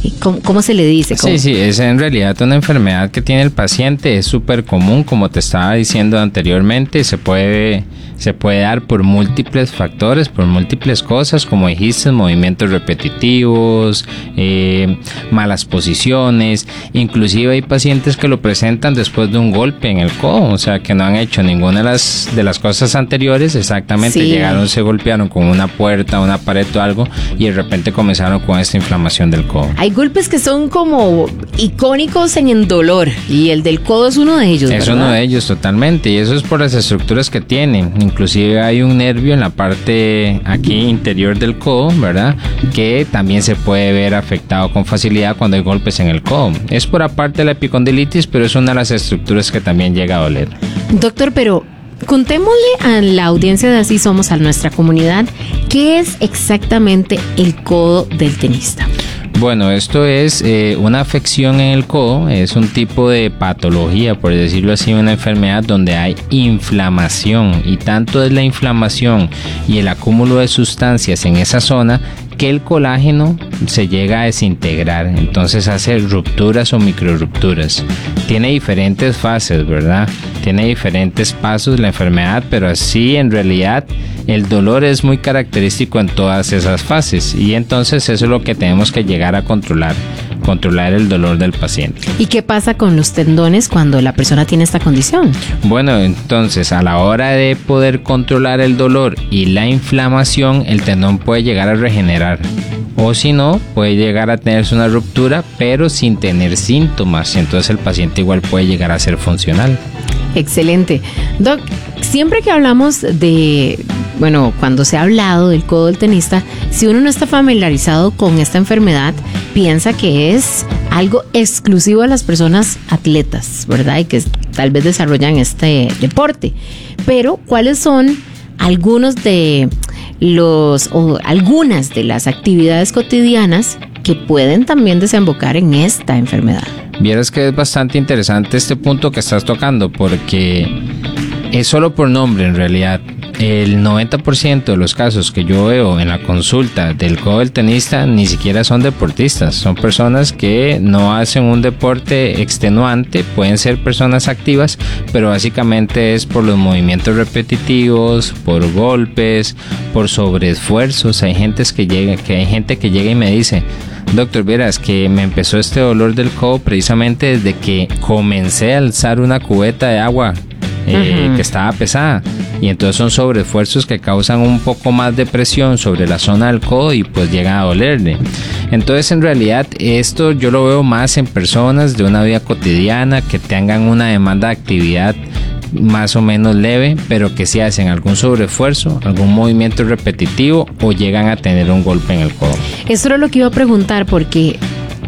¿Cómo se le dice? Sí, es en realidad una enfermedad que tiene el paciente, es súper común, como te estaba diciendo anteriormente, se puede dar por múltiples factores, por múltiples cosas, como dijiste, movimientos repetitivos, malas posiciones, inclusive hay pacientes que lo presentan después de un golpe en el codo, o sea que no han hecho ninguna de las cosas anteriores, exactamente, llegaron, se golpearon con una puerta, una pared o algo y de repente comenzaron con esta inflamación del codo. Hay golpes que son como icónicos en el dolor y el del codo es uno de ellos, ¿verdad? Es uno de ellos totalmente, y eso es por las estructuras que tiene. Inclusive hay un nervio en la parte aquí interior del codo, ¿verdad? Que también se puede ver afectado con facilidad cuando hay golpes en el codo. Es por aparte de la epicondilitis, pero es una de las estructuras que también llega a doler. Doctor, pero contémosle a la audiencia de Así Somos, a nuestra comunidad, ¿qué es exactamente el codo del tenista? Bueno, esto es una afección en el codo, es un tipo de patología, por decirlo así, una enfermedad donde hay inflamación, y tanto es la inflamación y el acúmulo de sustancias en esa zona que el colágeno se llega a desintegrar, entonces hace rupturas o microrupturas. Tiene diferentes fases, ¿verdad? Tiene diferentes pasos la enfermedad, pero así en realidad el dolor es muy característico en todas esas fases, y entonces eso es lo que tenemos que llegar a controlar el dolor del paciente. ¿Y qué pasa con los tendones cuando la persona tiene esta condición? Bueno, entonces a la hora de poder controlar el dolor y la inflamación, el tendón puede llegar a regenerar, o si no, puede llegar a tenerse una ruptura pero sin tener síntomas, entonces el paciente igual puede llegar a ser funcional. Excelente. Doc, siempre que hablamos cuando se ha hablado del codo del tenista, si uno no está familiarizado con esta enfermedad, piensa que es algo exclusivo a las personas atletas, ¿verdad? Y que tal vez desarrollan este deporte. Pero, ¿cuáles son algunas de las actividades cotidianas que pueden también desembocar en esta enfermedad? Vieras que es bastante interesante este punto que estás tocando, porque es solo por nombre en realidad. El 90% de los casos que yo veo en la consulta del codo del tenista ni siquiera son deportistas, son personas que no hacen un deporte extenuante, pueden ser personas activas, pero básicamente es por los movimientos repetitivos, por golpes, por sobreesfuerzos. Hay gente que llega y me dice: doctor, vieras que me empezó este dolor del codo precisamente desde que comencé a alzar una cubeta de agua que estaba pesada, y entonces son sobreesfuerzos que causan un poco más de presión sobre la zona del codo y pues llegan a dolerle. Entonces en realidad esto yo lo veo más en personas de una vida cotidiana que tengan una demanda de actividad más o menos leve, pero que si hacen algún sobreesfuerzo, algún movimiento repetitivo o llegan a tener un golpe en el codo. Eso era lo que iba a preguntar, porque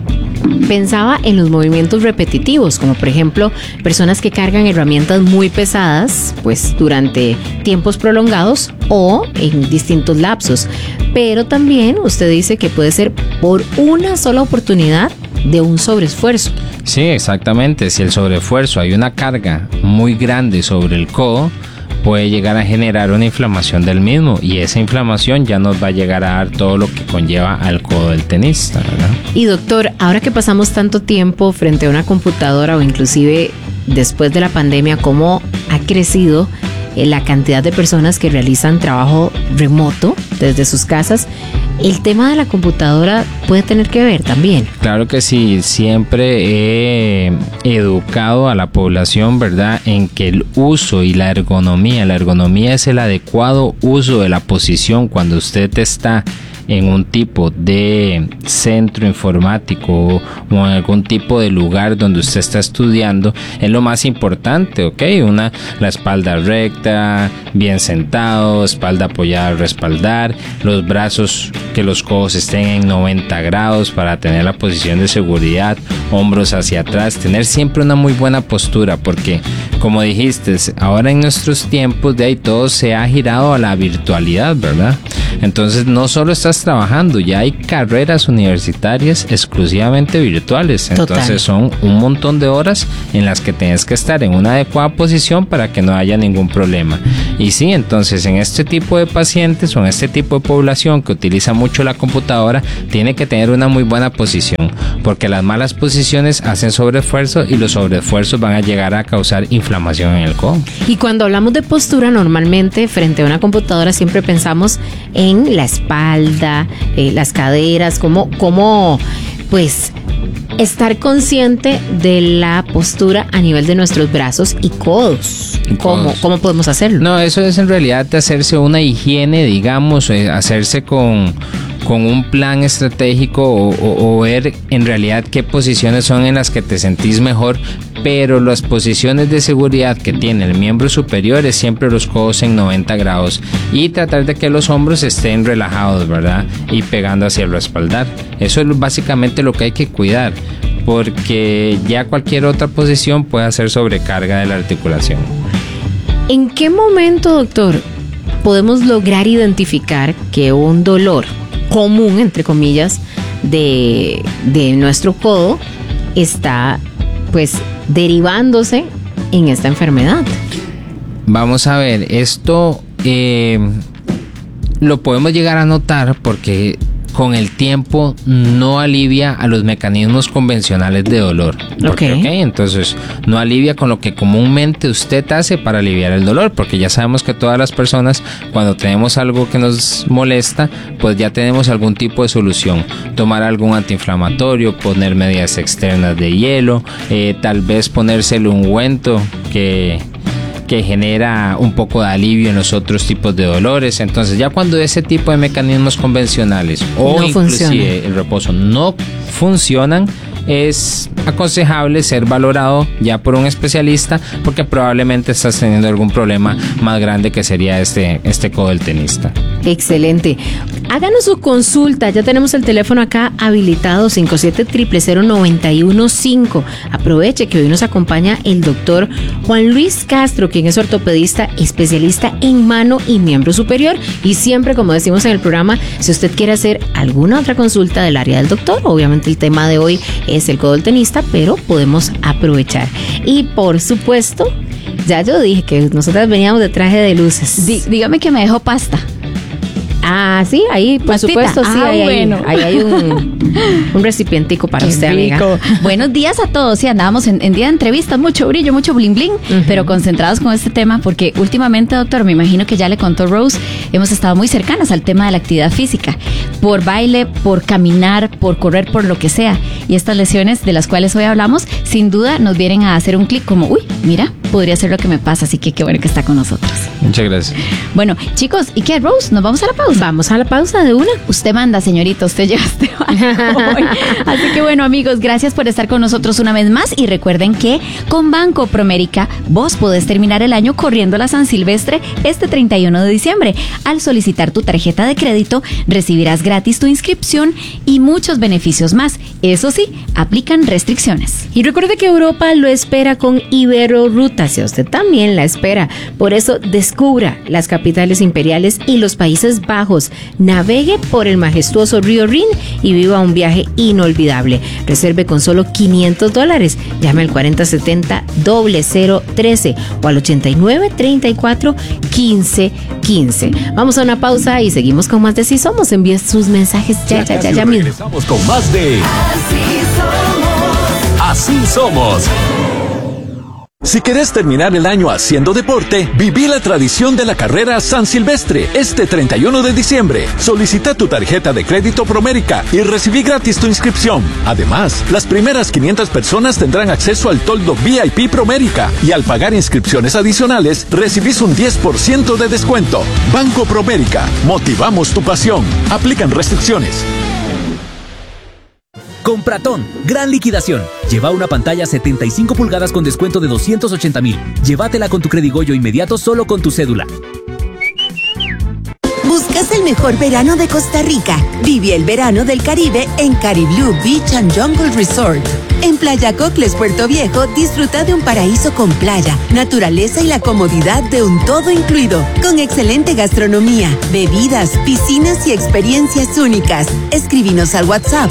pensaba en los movimientos repetitivos, como por ejemplo personas que cargan herramientas muy pesadas pues durante tiempos prolongados o en distintos lapsos, pero también usted dice que puede ser por una sola oportunidad de un sobreesfuerzo. Sí, exactamente. Si el sobreesfuerzo, hay una carga muy grande sobre el codo, puede llegar a generar una inflamación del mismo, y esa inflamación ya nos va a llegar a dar todo lo que conlleva al codo del tenista, ¿verdad? Y doctor, ahora que pasamos tanto tiempo frente a una computadora, o inclusive después de la pandemia, ¿cómo ha crecido la cantidad de personas que realizan trabajo remoto desde sus casas? ¿El tema de la computadora puede tener que ver también? Claro que sí, siempre he educado a la población, ¿verdad?, en que el uso y la ergonomía es el adecuado uso de la posición cuando usted está en un tipo de centro informático o en algún tipo de lugar donde usted está estudiando, es lo más importante, ¿ok? La espalda recta, bien sentado, espalda apoyada al respaldar, los brazos, que los codos estén en 90 grados para tener la posición de seguridad, hombros hacia atrás, tener siempre una muy buena postura, porque como dijiste, ahora en nuestros tiempos de ahí todo se ha girado a la virtualidad, ¿verdad? Entonces no solo estás trabajando, ya hay carreras universitarias exclusivamente virtuales. Entonces son un montón de horas en las que tienes que estar en una adecuada posición para que no haya ningún problema. Y sí, entonces en este tipo de pacientes o en este tipo de población que utiliza mucho la computadora, tiene que tener una muy buena posición, porque las malas posiciones hacen sobreesfuerzo y los sobreesfuerzos van a llegar a causar inflamación en el codo. Y cuando hablamos de postura, normalmente frente a una computadora siempre pensamos en la espalda, las caderas, cómo pues estar consciente de la postura a nivel de nuestros brazos y codos. ¿Cómo podemos hacerlo? No, eso es en realidad de hacerse una higiene, digamos, hacerse con un plan estratégico o ver en realidad qué posiciones son en las que te sentís mejor, pero las posiciones de seguridad que tiene el miembro superior es siempre los codos en 90 grados y tratar de que los hombros estén relajados, ¿verdad? Y pegando hacia el respaldar. Eso es básicamente lo que hay que cuidar, porque ya cualquier otra posición puede hacer sobrecarga de la articulación. ¿En qué momento, doctor, podemos lograr identificar que un dolor común, entre comillas, de nuestro codo está pues derivándose en esta enfermedad? Vamos a ver, esto lo podemos llegar a notar porque con el tiempo no alivia a los mecanismos convencionales de dolor. Okay. Entonces no alivia con lo que comúnmente usted hace para aliviar el dolor, porque ya sabemos que todas las personas, cuando tenemos algo que nos molesta, pues ya tenemos algún tipo de solución. Tomar algún antiinflamatorio, poner medidas externas de hielo, tal vez ponerse el ungüento que genera un poco de alivio en los otros tipos de dolores. Entonces ya cuando ese tipo de mecanismos convencionales o inclusive el reposo no funcionan, es aconsejable ser valorado ya por un especialista, porque probablemente estás teniendo algún problema más grande que sería este codo del tenista. Excelente. Háganos su consulta. Ya tenemos el teléfono acá habilitado, 57000915. Aproveche que hoy nos acompaña el doctor Juan Luis Castro, quien es ortopedista especialista en mano y miembro superior. Y siempre, como decimos en el programa, si usted quiere hacer alguna otra consulta del área del doctor, obviamente el tema de hoy es el codo del tenista, pero podemos aprovechar. Y por supuesto, ya yo dije que nosotras veníamos de traje de luces. Dígame que me dejó pasta. Ah, sí, ahí, por supuesto, sí, ahí hay un recipientico para usted, amiga. Buenos días a todos. Sí, andábamos en día de entrevistas, mucho brillo, mucho bling bling, pero concentrados con este tema, porque últimamente, doctor, me imagino que ya le contó Rose, hemos estado muy cercanas al tema de la actividad física, por baile, por caminar, por correr, por lo que sea. Y estas lesiones de las cuales hoy hablamos, sin duda nos vienen a hacer un clic como, uy, mira, podría ser lo que me pasa, así que qué bueno que está con nosotros. Muchas gracias. Bueno, chicos, ¿y qué, Rose? ¿Nos vamos a la pausa? Vamos a la pausa de una. Usted manda, señorita, usted lleva este hoy. Así que bueno, amigos, gracias por estar con nosotros una vez más y recuerden que con Banco Promérica vos podés terminar el año corriendo la San Silvestre este 31 de diciembre. Al solicitar tu tarjeta de crédito recibirás gratis tu inscripción y muchos beneficios más. Eso sí, aplican restricciones. Y recuerde que Europa lo espera con Iberorruta, si usted también la espera. Por eso descubra las capitales imperiales y los Países Bajos. Navegue por el majestuoso río Rin y viva un viaje inolvidable. Reserve con solo $500. Llame al 4070-0013 o al 8934-1515. Vamos a una pausa y seguimos con más de Si Somos. Envíe sus mensajes ya mismo. Regresamos con más de Así Somos. Si querés terminar el año haciendo deporte, viví la tradición de la carrera San Silvestre este 31 de diciembre. Solicita tu tarjeta de crédito Promérica y recibí gratis tu inscripción. Además, las primeras 500 personas tendrán acceso al toldo VIP Promérica y al pagar inscripciones adicionales, recibís un 10% de descuento. Banco Promérica, motivamos tu pasión. Aplican restricciones. Compratón, gran liquidación. Lleva una pantalla 75 pulgadas con descuento de 280,000. Llévatela con tu Credigoyo inmediato solo con tu cédula. ¿Buscas el mejor verano de Costa Rica. Vive el verano del Caribe en Cariblú Beach and Jungle Resort. En Playa Cocles, Puerto Viejo, disfruta de un paraíso con playa, naturaleza y la comodidad de un todo incluido, con excelente gastronomía, bebidas, piscinas y experiencias únicas. Escríbenos al WhatsApp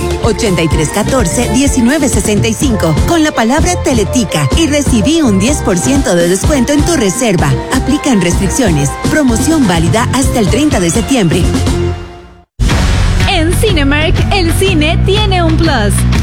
8314-1965 con la palabra Teletica y recibí un 10% de descuento en tu reserva. Aplican restricciones. Promoción válida hasta el 30 de septiembre. En Cinemark, el cine tiene un plus.